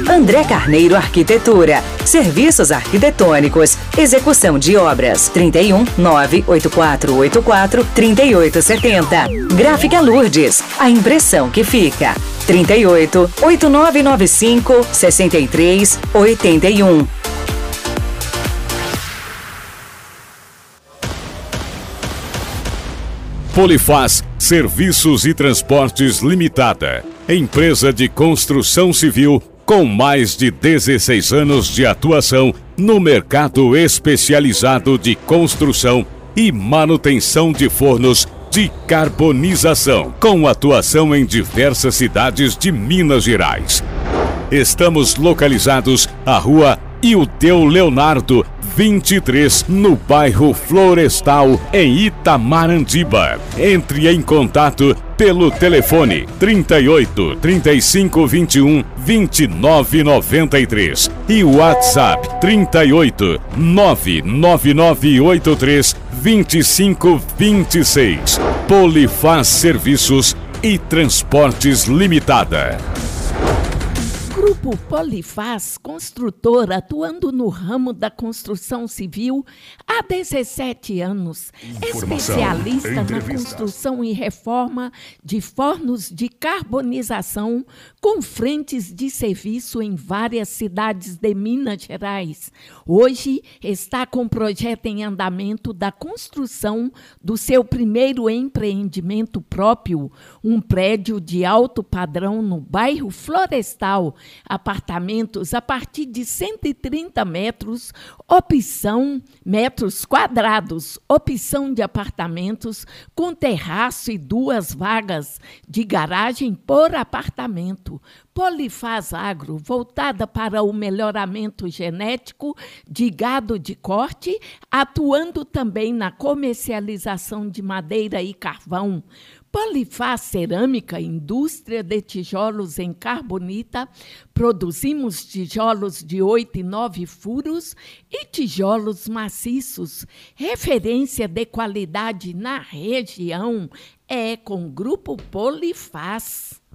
André Carneiro Arquitetura. Serviços arquitetônicos. Execução de obras. 31 98484 3870. Gráfica Lourdes. A impressão que fica. 38 8995 6381. Polifaz Serviços e Transportes Limitada. Empresa de construção civil com mais de 16 anos de atuação no mercado especializado de construção e manutenção de fornos de carbonização, com atuação em diversas cidades de Minas Gerais. Estamos localizados à Rua Ildeu Leonardo, 23, no bairro Florestal, em Itamarandiba. Entre em contato pelo telefone 38 35 21 29 93 e o WhatsApp 38 99983 25 26. Polifaz Serviços e Transportes Limitada. Grupo Polifaz Construtor, atuando no ramo da construção civil há 17 anos. Especialista na construção e reforma de fornos de carbonização com frentes de serviço em várias cidades de Minas Gerais. Hoje está com o projeto em andamento da construção do seu primeiro empreendimento próprio, um prédio de alto padrão no bairro Florestal. Apartamentos a partir de 130 metros, metros quadrados, opção de apartamentos com terraço e 2 vagas de garagem por apartamento. Polifaz Agro, voltada para o melhoramento genético de gado de corte, atuando também na comercialização de madeira e carvão. Polifaz Cerâmica, indústria de tijolos em carbonita. Produzimos tijolos de 8 e 9 furos e tijolos maciços. Referência de qualidade na região é com o Grupo Polifaz.